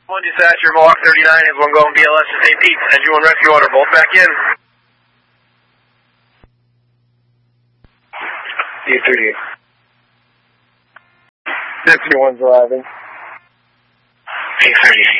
One dispatcher, Mohawk 39 is one going BLS to St. Pete. Engine 1 rescue order, both back in. D30. Deputy 1's arriving. P30.